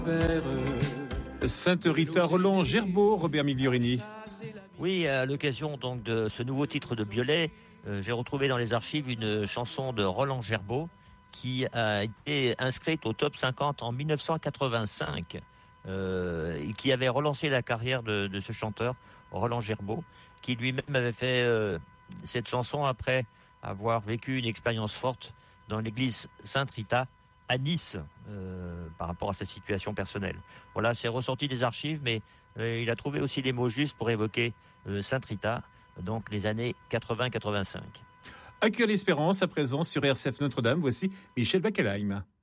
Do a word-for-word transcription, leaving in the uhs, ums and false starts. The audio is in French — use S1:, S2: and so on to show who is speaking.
S1: Sainte Rita Roland Gerbaud, Robert Migliorini.
S2: Oui, à l'occasion donc de ce nouveau titre de Biolay, euh, j'ai retrouvé dans les archives une chanson de Roland Gerbaud qui a été inscrite au top cinquante en dix-neuf cent quatre-vingt-cinq euh, et qui avait relancé la carrière de, de ce chanteur, Roland Gerbaud, qui lui-même avait fait euh, cette chanson après avoir vécu une expérience forte dans l'église Sainte Rita à Nice euh, par rapport à sa situation personnelle. Voilà, c'est ressorti des archives, mais euh, il a trouvé aussi les mots justes pour évoquer euh, Sainte Rita, donc les années quatre-vingts quatre-vingt-cinq.
S1: Actuelle Espérance, à présent sur R C F Notre-Dame, voici Michel Backelheim.